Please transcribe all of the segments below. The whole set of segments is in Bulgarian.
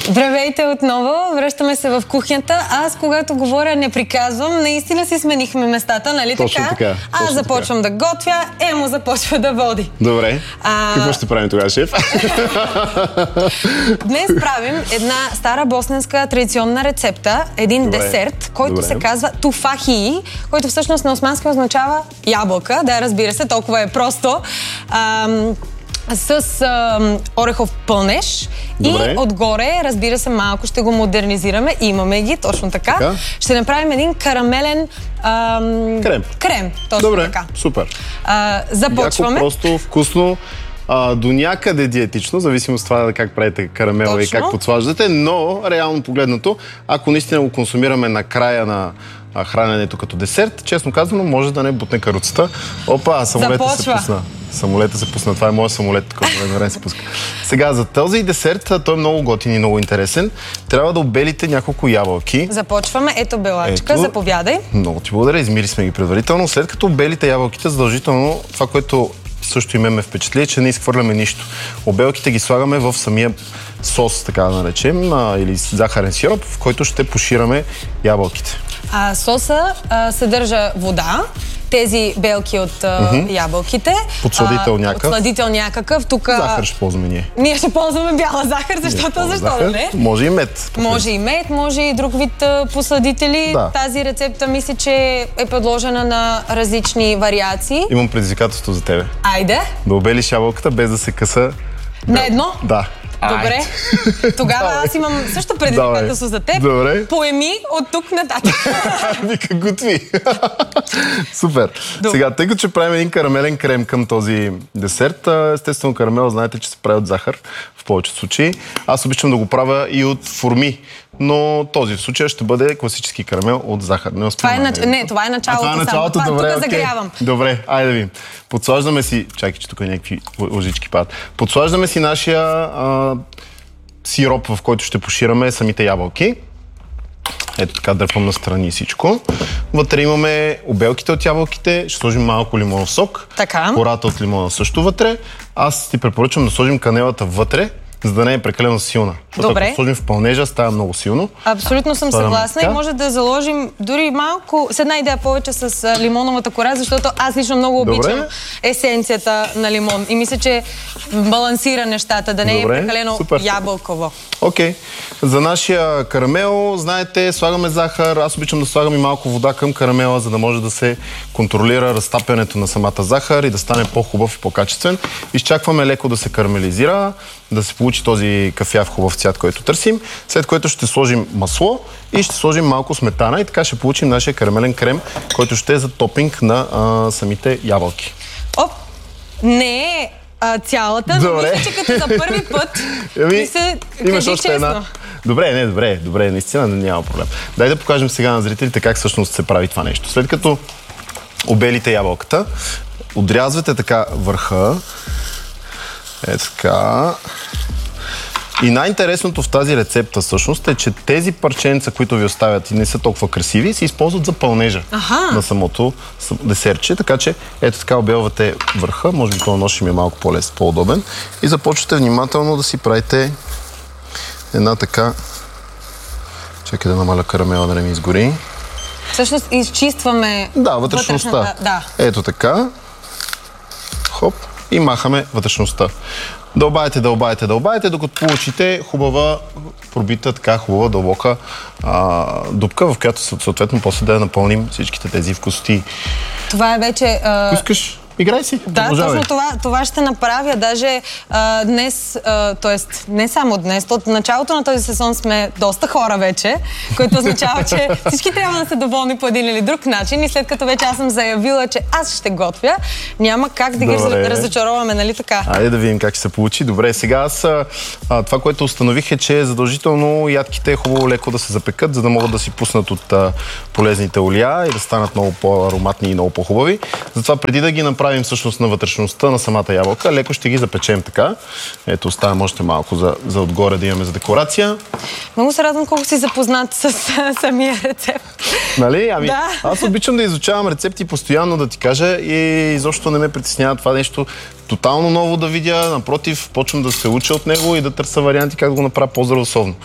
Здравейте отново, връщаме се в кухнята. Аз, когато говоря, не приказвам. Наистина си сменихме местата, нали Точно така? Аз започвам да готвя, Емо започва да води. Добре. Какво ще правим тогава, шеф? Днес правим една стара босненска традиционна рецепта, един десерт, който се казва туфахии, който всъщност на османски означава ябълка. Да, разбира се, толкова е просто. С орехов пълнеж и отгоре, разбира се, малко ще го модернизираме. Имаме ги, точно така. Ще направим един карамелен крем. Точно така. Супер. Започваме. Яко, просто, вкусно, до някъде диетично, зависимо от това как правите карамела и как подслаждате, но реално погледнато, ако наистина го консумираме на края на храненето като десерт, честно казано, може да не бутне каруцата. Опа, самолета се пусна. Самолета се пусна. Това е моят самолет, който време се пуска. Сега, за този десерт, той е много готин и много интересен. Трябва да обелите няколко ябълки. Започваме. Ето белачка, заповядай. Много ти благодаря, измири сме ги предварително. След като обелите ябълките, задължително това, което също и ме впечатли, че не изхвърляме нищо. Обелките ги слагаме в самия сос, така да наречем, или захарен сироп, в който ще пушираме ябълките. Соса съдържа вода, тези белки от ябълките. Подсладител някакъв. Подсладител някакъв. Захар ще ползваме ние. Ние ще ползваме бяла захар, защото защо да не? Може и мед. Може и мед, може и друг вид посладители. Тази рецепта мисля, че е подложена на различни вариации. Имам предизвикателство за тебе. Айде. Да обелиш ябълката без да се къса. На едно? Да. Добре. Тогава аз имам също предизвикателство за теб. Добре. Поеми от тук нататък. Вика, готви. Супер. Сега, тъй като ще правим един карамелен крем към този десерт, естествено карамел, знаете, че се прави от захар в повечето случаи. Аз обичам да го правя и от форми, но този в случай ще бъде класически карамел от захар. Това е началото. Тук загрявам. Добре, айде да видим. Подслаждаме си... Чакай, че тук някакви лъжички падат. Подслаждаме си нашия сироп, в който ще пушираме самите ябълки. Ето така, дърпам настрани всичко. Вътре имаме обелките от ябълките, ще сложим малко лимонов сок. Кората от лимона също вътре. Аз ти препоръчвам да сложим канелата вътре, за да не е прекалено силна. Защото ако сложим в пълнежа, става много силно. Абсолютно съм съгласна и може да заложим дори малко, с една идея повече с лимоновата кора, защото аз лично много обичам есенцията на лимон. И мисля, че балансира нещата, да не е прекалено ябълково. Окей. За нашия карамел, знаете, слагаме захар. Аз обичам да слагам и малко вода към карамела, за да може да се контролира разтапянето на самата захар и да стане по-хубав и по-качествен. Изчакваме леко да се карамелизира, да се получи този кафяв хубав цвят, който търсим, след което ще сложим масло и ще сложим малко сметана и така ще получим нашия карамелен крем, който ще е за топинг на самите ябълки. Не е цялата, но мисля, че като за първи път имаш още една. Добре, наистина няма проблем. Дай да покажем сега на зрителите как всъщност се прави това нещо. След като обелите ябълката, отрязвате така върха. Ето така. И най-интересното в тази рецепта всъщност е, че тези парченца, които ви оставят и не са толкова красиви, се използват за пълнежа на самото десертче. Така че ето така обелвате върха, може би този нож ще ми е малко по-лесно, по-удобен. И започвате внимателно да си правите една така... Чакай да намаля карамела да не ми изгори. Всъщност изчистваме вътрешността. Ето така. Хоп. И махаме вътрешността. Дълбаете, докато получите хубава пробита, така хубава дълбока дупка, в която съответно после да напълним всичките тези вкусоти. Това е вече... Искаш? Играй си. Да, точно това ще направя. Даже днес, т.е. не само днес, от началото на този сезон сме доста хора вече, което означава, че всички трябва да са доволни по един или друг начин и след като вече аз съм заявила, че аз ще готвя, няма как да ги разочароваме, нали така? Айде да видим как ще се получи. Добре, сега това, което установих е, че задължително ядките е хубаво леко да се запекат, за да могат да си пуснат от полезните олия и да станат много по-ароматни и много по-хубави. Затова преди да ги направим направим всъщност на вътрешността на самата ябълка. Леко ще ги запечем така. Ето, оставям още малко за отгоре да имаме за декорация. Много се радвам колко си запознат с самия рецепт. Нали? Ами, да. Аз обичам да изучавам рецепти постоянно, да ти кажа, и изобщо не ме притеснява това нещо тотално ново да видя. Напротив, почвам да се уча от него и да търся варианти как да го направя по-здравословно.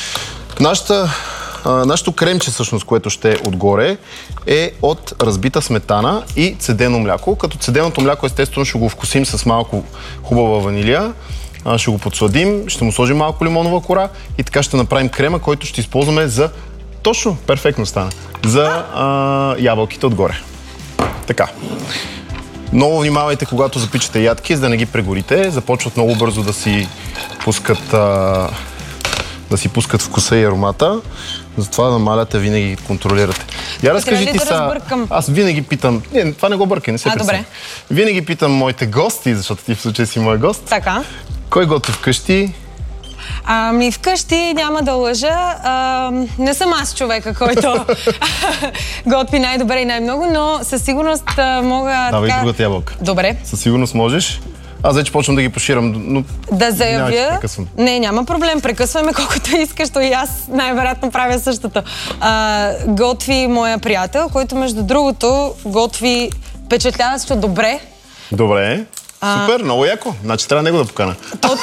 Нашето кремче, всъщност, което ще е отгоре, е от разбита сметана и цедено мляко. Като цеденото мляко, естествено, ще го вкусим с малко хубава ванилия. Ще го подсладим, ще му сложим малко лимонова кора и така ще направим крема, който ще използваме за... Точно, перфектно стана. За ябълките отгоре. Така. Много внимавайте, когато запичате ядки, за да не ги прегорите. Започват много бързо да си пускат вкуса и аромата. Затова намаляте, винаги контролирате. Я разкажи ти Аз винаги питам... Не, това не го бъркай, не се пресъм. Винаги питам моите гости, защото ти в случай си мой гост. Така. Кой готви вкъщи? Ами вкъщи няма да лъжа. Не съм аз човека, който готви най-добре и най-много, но със сигурност мога... Давай другата ябълка. Добре. Със сигурност можеш. Аз вече почвам да ги поширам, но... Да заявя... Не, няма проблем. Прекъсваме колкото искаш, то и аз най-вероятно правя същото. Готви моя приятел, който между другото готви впечатляващо добре. Добре. Супер, много яко. Значи трябва него да покана.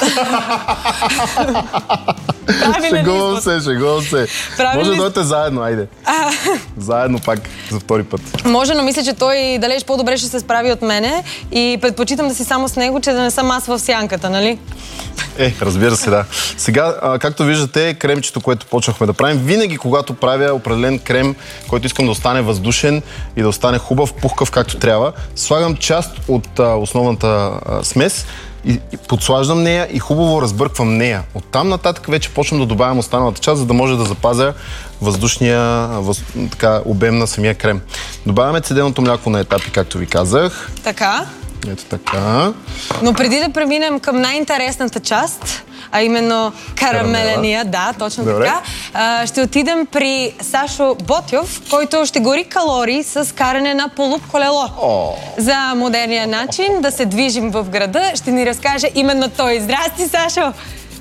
Шегувам се. Може да дойдете заедно, айде. Заедно пак за втори път. Може, но мисля, че той далеч по-добре ще се справи от мене и предпочитам да си само с него, че да не съм аз в сянката, нали? Разбира се, да. Сега, както виждате, кремчето, което почнахме да правим, винаги когато правя определен крем, който искам да остане въздушен и да остане хубав, пухкав както трябва, слагам част от основната смес и подслаждам нея и хубаво разбърквам нея. Оттам нататък вече почвам да добавям останалата част, за да може да запазя въздушния обем на самия крем. Добавяме цеденото мляко на етапи, както ви казах. Така. Ето така. Но преди да преминем към най-интересната част, а именно карамеления, да, точно така, ще отидем при Сашо Ботйов, който ще гори калории с каране на полуп колело. За модерния начин да се движим в града, ще ни разкаже именно той. Здрасти, Сашо!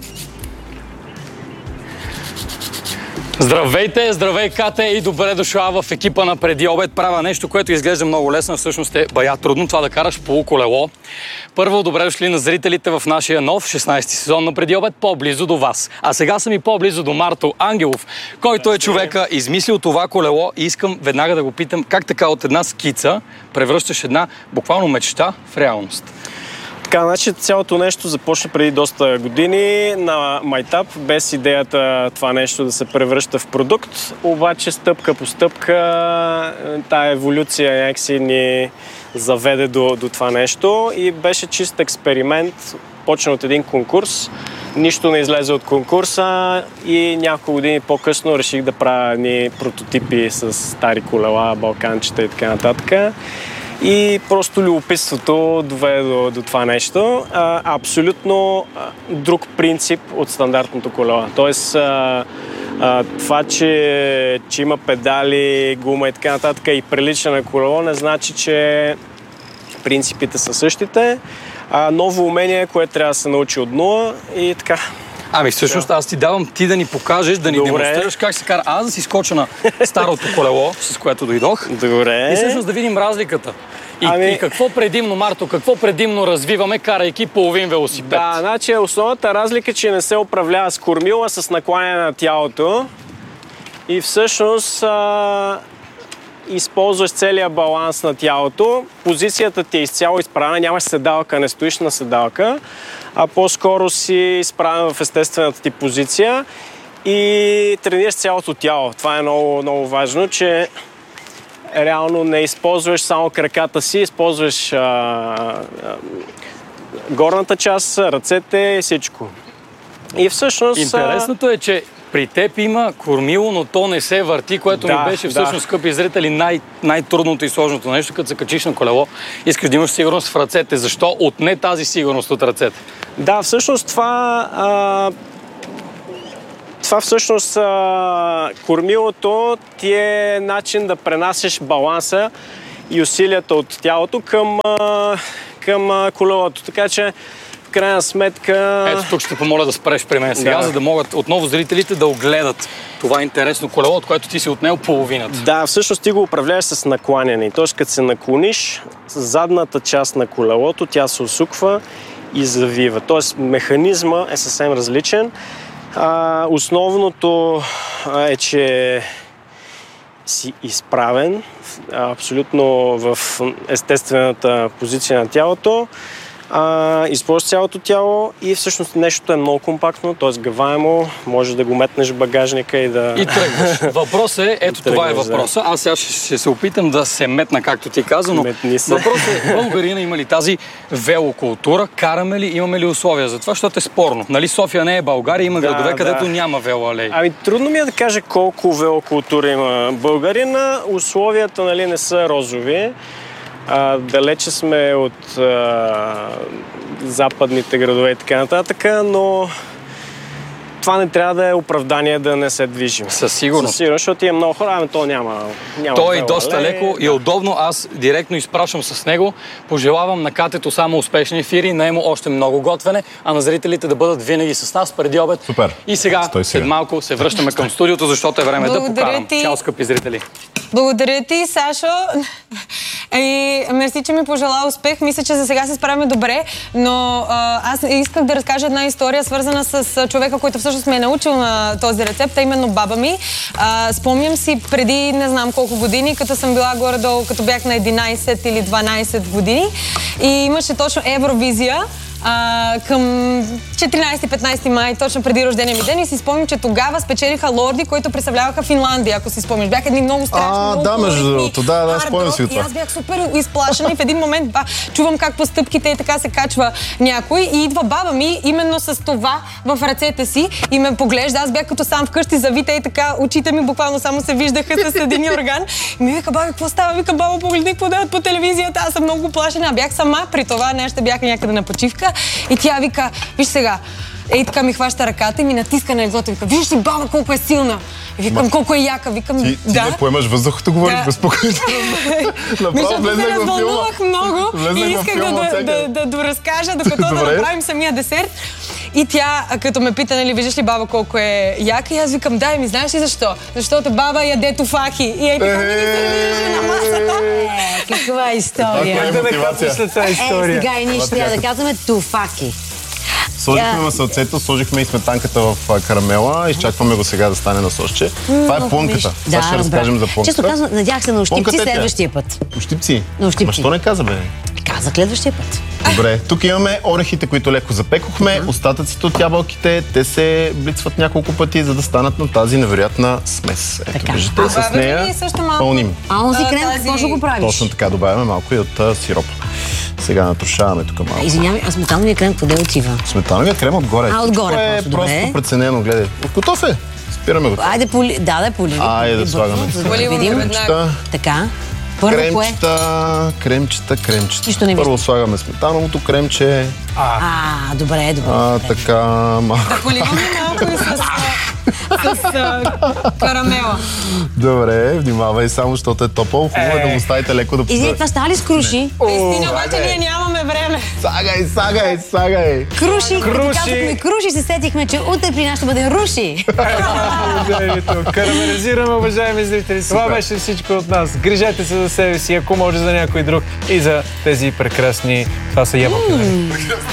Здравейте, здравей, Кате, и добре дошла в екипа на Преди обед. Правя нещо, което изглежда много лесно, всъщност е бая трудно това да караш полуколело. Първо, добре дошли на зрителите в нашия нов 16-ти сезон на Преди обед, по-близо до вас. А сега съм и по-близо до Марто Ангелов, който е човека измислил това колело, и искам веднага да го питам как така от една скица превръщаш една буквално мечта в реалност. Така, значи цялото нещо започна преди доста години на майтап, без идеята това нещо да се превръща в продукт, обаче стъпка по стъпка тая еволюция някакси ни заведе до това нещо и беше чист експеримент, почна от един конкурс, нищо не излезе от конкурса и няколко години по-късно реших да правя едни прототипи с стари колела, балканчета и така нататък. И просто любопитството доведе до това нещо. Абсолютно друг принцип от стандартното колело. Тоест, това, че има педали, гума и така нататък и прилича на колело, не значи, че принципите са същите. Ново умение, което трябва да се научи от нула и така. Ами всъщност аз ти давам ти да ни покажеш, да ни демонстрираш как се кара. Аз да си скоча на старото колело, с което дойдох. Добре. И всъщност да видим разликата. И какво предимно, Марто, какво предимно развиваме, карайки половин велосипед? Да, значи основната разлика е, че не се управлява с кормила, с накланяне на тялото. И всъщност използваш целия баланс на тялото. Позицията ти е изцяло изправена, нямаш седалка, не стоиш на седалка, а по-скоро си изправен в естествената ти позиция и тренираш цялото тяло. Това е много, много важно, че реално не използваш само краката си, използваш горната част, ръцете и всичко. И всъщност... Интересното е, че при теб има кормило, но то не се върти, което ми беше всъщност, скъпи зрители, най-трудното и сложното нещо, като се качиш на колело. Искаш да имаш сигурност в ръцете. Защо отне тази сигурност от ръцете? Да, всъщност това всъщност кормилото ти е начин да пренасеш баланса и усилията от тялото към колелото. Така че в крайна сметка... Ето тук ще помоля да спреш при мен сега, за да могат отново зрителите да огледат това интересно колело, от което ти си отнел половината. Да, всъщност ти го управляваш с накланяне. Тоест, като се наклониш, с задната част на колелото тя се усуква и завива. Тоест, механизма е съвсем различен. Основното е, че си изправен абсолютно в естествената позиция на тялото. Използваш цялото тяло и всъщност нещото е много компактно, т.е. гъваемо, може да го метнеш в багажника и да... И тръгваш. Въпрос е, ето това е въпроса. Аз сега ще се опитам да се метна, както ти каза, но въпрос е, Българина има ли тази велокултура, караме ли, имаме ли условия за това, защото е спорно. Нали София не е България, има градове, където няма велоалеи. Ами трудно ми е да кажа колко велокултура има Българина, условията не са розови. Далече сме от западните градове и така нататък, но това не трябва да е оправдание да не се движим. Със сигурност. Със сигурност, защото има много хора, то няма. То е доста леко и удобно. Аз директно изпращам с него. Пожелавам на Катето само успешни ефири, на Емо още много готвене, а на зрителите да бъдат винаги с нас преди обед. Супер. И сега, след малко, се връщаме към студиото, защото е време да покарам. Чао, скъпи зрители! Благодаря ти, Сашо. И мерси, че ми пожела успех. Мисля, че за сега се справяме добре, но аз исках да разкажа една история, свързана с човека, който всъщност ме е научил на този рецепт, а именно баба ми. Спомням си преди не знам колко години, като съм била горе-долу, като бях на 11 или 12 години и имаше точно Евровизия. Към 14-15 май, точно преди рождения ми ден, и си спомням, че тогава спечелиха лорди, които представляваха Финландия, ако си спомняш. Бяха едни много страшни, много да, между другото, да, спомням си това. И аз бях супер изплашена и в един момент чувам как по стъпките и така се качва някой и идва баба ми именно с това в ръцете си и ме поглежда. Аз бях като сам вкъщи завита и така очите ми буквално само се виждаха с един орган. И ми вика, баба, какво става? Вика, баба, погледни какво дават по телевизията. Аз съм много плашена. Бях сама, при това нещо бях някъде на почивка. И тя вика, виж сега, ей така ми хваща ръката и ми натиска на леглото. Вика, виждаш ли баба колко е силна? И викам, колко е яка. Викам, ти не поемаш въздухото, говориш безпокойно. Защото се развълнувах много и исках да доразкажа, докато да направим самия десерт. И тя, като ме пита, нали, виждаш ли баба колко е яка, и аз викам, дай ми, знаеш ли защо? Защото баба яде туфахи. И ей така ми се на масата. Каква история? Сега и ние ще трябва да казваме туфаки. Сложихме масълцето, сложихме и сметанката в карамела, изчакваме го сега да стане на сосче. Това е плънката. Сега ще разкажем за плънката. Често казвам, надях се на ощипци следващия път. Ощипци? На ощипци. Ма що не каза, бе? Казах следващия път. Добре, тук имаме орехите, които леко запекохме, остатъците от ябълките, те се блицват няколко пъти, за да станат на тази невероятна смес. Ето, виждате, с нея пълним. А онзи крем, какво ще го правиш? Точно така, добавяме малко и от сироп. Сега натрушаваме тук малко. Извинявай, а сметановия крем къде отива? Сметановия крем отгоре. Отгоре е просто преценено, гледай. Готов е. Спираме го. Айде, да поливи. Айде да слагаме. Така. Кремчета. Първо слагаме сметановото кремче. Добре. Така, малко. Да поливаме малко и с карамела. Добре, внимавай само, защото е топъл. Хубаво е да го ставите леко да И това става ли с круши? Истина, обаче ние нямаме време. Сагай. Круши се сетихме, че утре при нас ще бъде руши. Карамелизираме, уважаеми зрители. Това беше всичко от нас. Грижете се за себе си, ако може за някой друг и за тези прекрасни... Това са ябълки.